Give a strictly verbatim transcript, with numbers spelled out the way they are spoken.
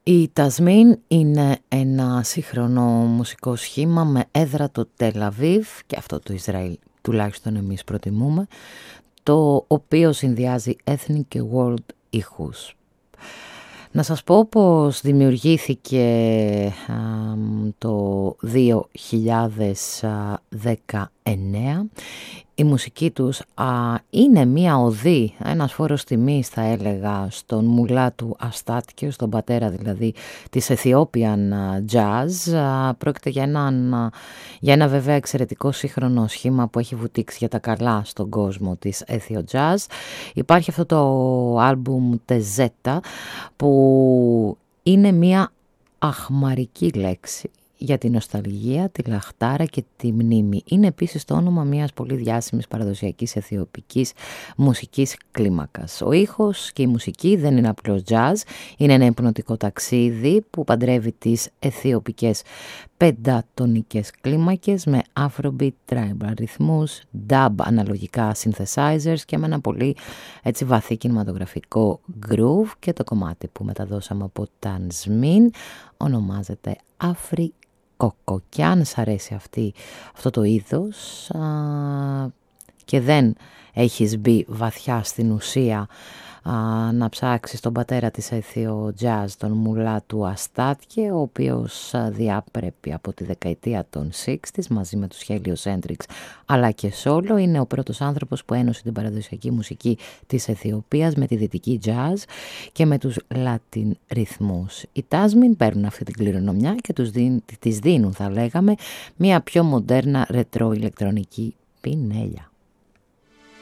Η Τασμίν είναι ένα σύγχρονο μουσικό σχήμα με έδρα το Τελ-Αβίβ και αυτό το Ισραήλ, τουλάχιστον εμείς προτιμούμε, το οποίο συνδυάζει ethnic και world ήχους. Να σας πω πως δημιουργήθηκε α, το δύο χιλιάδες δεκαεννέα. Η μουσική τους α, είναι μία οδή, ένας φόρος τιμής θα έλεγα, στον Μουλάτου Αστάτκιο, στον πατέρα δηλαδή της Αιθιόπιαν jazz. Α, πρόκειται για, έναν, για ένα βέβαια εξαιρετικό σύγχρονο σχήμα που έχει βουτήξει για τα καλά στον κόσμο της Αιθιο jazz. Υπάρχει αυτό το άλμπουμ Τεζέτα που είναι μία αχμαρική λέξη για την νοσταλγία, τη λαχτάρα και τη μνήμη. Είναι επίσης το όνομα μιας πολύ διάσημης παραδοσιακής αιθιοπικής μουσικής κλίμακας. Ο ήχος και η μουσική δεν είναι απλώς jazz, είναι ένα υπνοτικό ταξίδι που παντρεύει τις αιθιοπικές πεντατονικές κλίμακες με afrobeat, tribal ρυθμούς, dub αναλογικά synthesizers και με ένα πολύ έτσι βαθύ κινηματογραφικό groove, και το κομμάτι που μεταδώσαμε από Τασμίν ονομάζεται Afri Κόκο. Και αν σ' αρέσει αυτή, αυτό το είδος α, και δεν έχεις μπει βαθιά στην ουσία, α, να ψάξεις τον πατέρα της Αιθιο jazz, τον Μουλάτου Αστάτκε, ο οποίος α, διάπρεπε από τη δεκαετία των εξήντα μαζί με τους Helios αλλά και solo. Είναι ο πρώτος άνθρωπος που ένωσε την παραδοσιακή μουσική της Αιθιοπίας με τη δυτική jazz και με τους Latin ρυθμούς. Οι Τασμίν παίρνουν αυτή την κληρονομιά και τους δίν, τις δίνουν, θα λέγαμε, μια πιο μοντέρνα ρετρό ηλεκτρονική πινέλια.